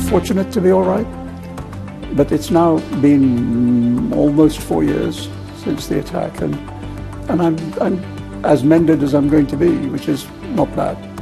fortunate to be all right. But it's now been almost 4 years since the attack, and I'm as mended as I'm going to be, which is not bad.